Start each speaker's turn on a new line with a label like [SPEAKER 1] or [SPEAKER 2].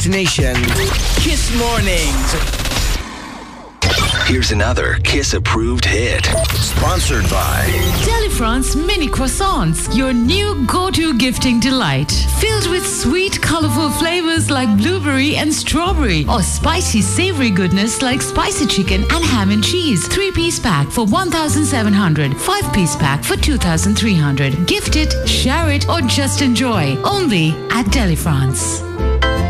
[SPEAKER 1] Nation. Kiss Mornings.
[SPEAKER 2] Here's another Kiss-approved hit. Sponsored by
[SPEAKER 3] Delifrance Mini Croissants, your new go-to gifting delight. Filled with sweet, colorful flavors like blueberry and strawberry, or spicy, savory goodness like spicy chicken and ham and cheese. 3-piece pack for 1,700. 5-piece pack for 2,300. Gift it, share it, or just enjoy. Only at Delifrance.